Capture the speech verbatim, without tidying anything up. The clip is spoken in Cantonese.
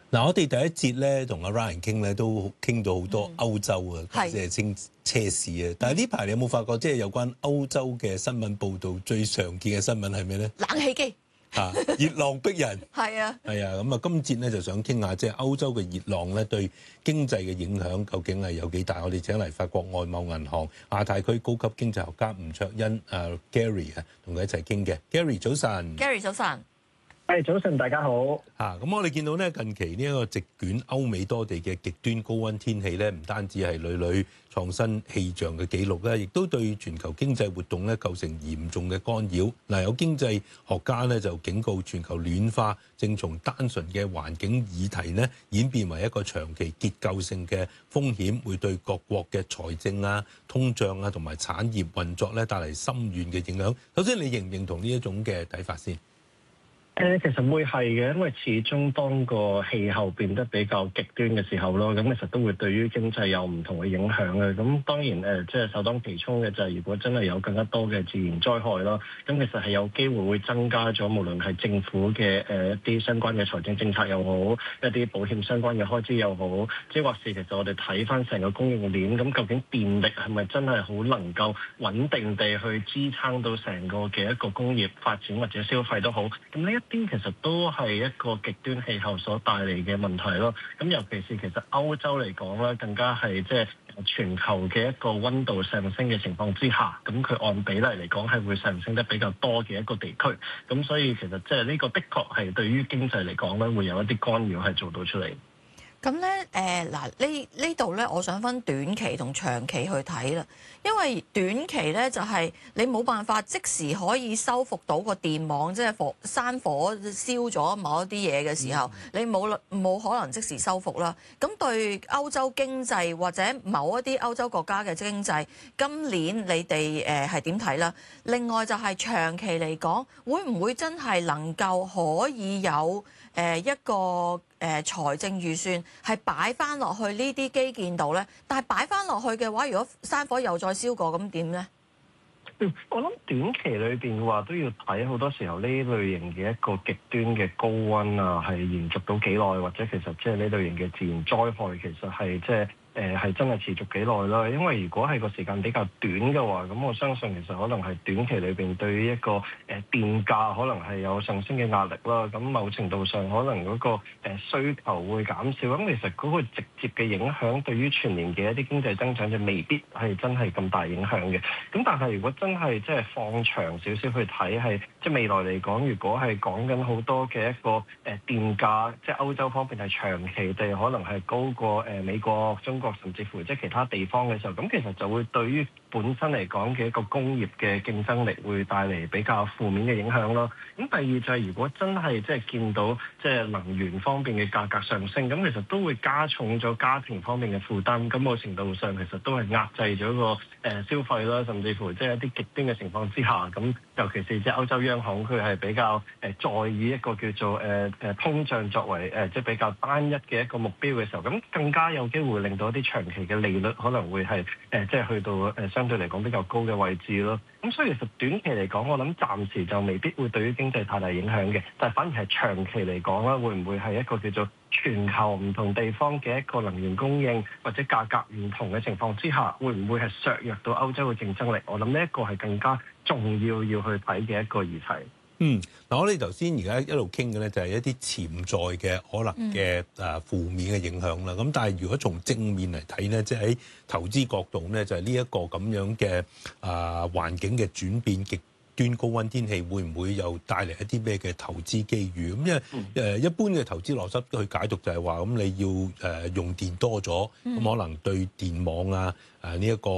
嗱，我哋第一節咧同阿 Ryan 傾咧，都傾到好多歐洲啊，即係升車市啊。但係呢排你有冇發覺，即係有關歐洲嘅新聞報導最常見嘅新聞係咩咧？ 冷氣機啊，熱浪逼人。 係啊， 係啊。咁啊，今節咧就想傾下，即係歐洲嘅熱浪咧對經濟嘅影響究竟係有幾大？我哋請嚟法國外貿銀行亞太區高級經濟學家吳卓殷啊 Gary 啊，同佢一齊傾嘅。Gary 早晨。 Gary 早晨。 係早晨，大家好。 嚇，咁我哋見到咧，近期呢一個席捲歐美多地嘅極端高溫天氣咧，唔單止係屢屢創新氣象嘅紀錄咧，亦都對全球經濟活動咧構成嚴重嘅干擾。嗱，有經濟學家咧就警告，全球暖化正從單純嘅環境議題咧演變為一個長期結構性嘅風險，會對各國嘅財政啊、通脹啊同埋產業運作咧帶嚟深遠嘅影響。首先，你認唔認同呢一種嘅睇法先？ 誒，其實會係嘅，因為始終當個氣候變得比較極端嘅時候咯，咁其實都會對於經濟有唔同嘅影響嘅。咁當然誒，即係首當其衝嘅就係如果真係有更加多嘅自然災害咯，咁其實係有機會會增加咗無論係政府嘅誒一啲相關嘅財政政策又好，一啲保險相關嘅開支又好，即係或是其實我哋睇翻成個供應鏈，咁究竟電力係咪真係好能夠穩定地去支撐到成個嘅一個工業發展或者消費都好，咁呢一啲其實都係一個極端氣候所帶嚟嘅問題咯。咁尤其是其實歐洲嚟講咧，更加係即係全球嘅一個溫度上升嘅情況之下，咁佢按比例嚟講係會上升得比較多嘅一個地區。咁所以其實即係呢個的確係對於經濟嚟講咧，會有一啲干擾係做到出嚟。 咁咧，誒嗱呢呢度咧，我想分短期同長期去睇啦。因為短期咧就係你冇辦法即時可以修復到個電網，即係火山火燒咗某一啲嘢嘅時候，你冇冇可能即時修復啦。咁對歐洲經濟或者某一啲歐洲國家嘅經濟，今年你哋誒係點睇啦？另外就係長期嚟講，會唔會真係能夠可以有誒一個誒、呃、財政預算係擺翻落去呢啲基建度咧？但係擺翻落去嘅話，如果山火又再燒過，咁點咧？ 嗯，我諗短期裏邊嘅話都要睇好多時候呢類型嘅一個極端嘅高溫啊，係延續到幾耐，或者其實即係呢類型嘅自然災害，其實係即係。誒係真係持續幾耐啦，因為如果係個時間比較短嘅話，咁我相信其實可能係短期裏邊對於一個誒電價可能係有上升嘅壓力啦。咁某程度上可能嗰個誒需求會減少，咁其實嗰個直接嘅影響對於全年嘅一啲經濟增長就未必係真係咁大影響嘅。咁但係如果真係即係放長少少去睇，係即係未來嚟講，如果係講緊好多嘅一個誒電價，即係歐洲方面係長期地可能係高過誒美國、中國甚至乎即係其他地方嘅時候，咁其實就會對於本身嚟講嘅一個工業嘅競爭力會帶嚟比較負面嘅影響咯。咁第二就係如果真係即係見到即係能源方面嘅價格上升，咁其實都會加重咗家庭方面嘅負擔。咁某程度上其實都係壓制咗個誒消費啦，甚至乎即係一啲極端嘅情況之下，咁尤其是即係歐洲央行佢係比較誒在意一個叫做誒誒通脹作為誒即係比較單一嘅一個目標嘅時候，咁更加有機會令到一啲長期嘅利率可能會係誒即係去到誒相對嚟講比較高嘅位置咯。咁所以其實短期嚟講，我諗暫時就未必會對於經濟太大影響嘅，但係反而係長期嚟講啦，會唔會係一個叫做全球唔同地方嘅一個能源供應或者價格唔同嘅情況之下，會唔會係削弱到歐洲嘅競爭力？我諗呢一個係更加重要要去睇嘅一個議題。 嗯，嗱，我哋頭先而家一路傾嘅咧，就係一啲潛在嘅可能嘅誒負面嘅影響啦。咁但係如果從正面嚟睇咧，即係喺投資角度咧，就係呢一個咁樣嘅誒環境嘅轉變，極端高溫天氣會唔會又帶嚟一啲咩嘅投資機遇？咁因為誒一般嘅投資邏輯去解讀就係話，咁你要誒用電多咗，咁可能對電網啊誒呢一個